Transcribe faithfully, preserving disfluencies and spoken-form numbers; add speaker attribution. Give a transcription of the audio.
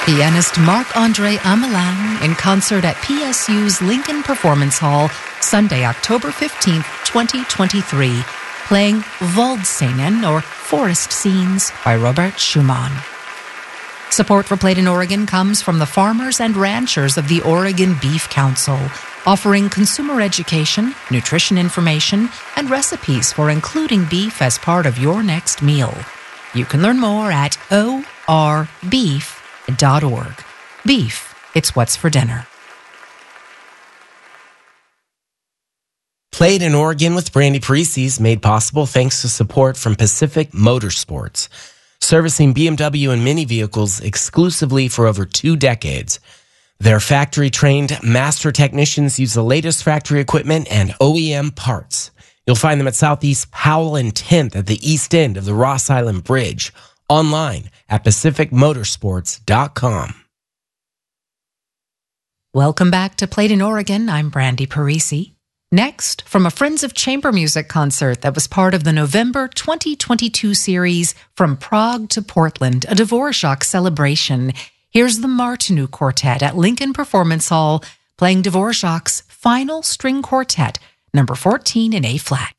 Speaker 1: Pianist Marc-Andre Amelin in concert at P S U's Lincoln Performance Hall, Sunday, October fifteenth, twenty twenty-three, playing Waldsingen, or Forest Scenes, by Robert Schumann. Support for Played in Oregon comes from the farmers and ranchers of the Oregon Beef Council, offering consumer education, nutrition information, and recipes for including beef as part of your next meal. You can learn more at o r beef dot org. Beef, it's what's for dinner.
Speaker 2: Played in Oregon with Brandy Parisi is made possible thanks to support from Pacific Motorsports, servicing B M W and Mini vehicles exclusively for over two decades. Their factory-trained master technicians use the latest factory equipment and O E M parts. You'll find them at Southeast Powell and tenth at the east end of the Ross Island Bridge. Online at pacific motorsports dot com.
Speaker 1: Welcome back to Played in Oregon. I'm Brandy Parisi. Next, from a Friends of Chamber Music concert that was part of the November twenty twenty-two series From Prague to Portland, a Dvorak celebration, here's the Martinu Quartet at Lincoln Performance Hall playing Dvorak's Final String Quartet, number fourteen in A-flat.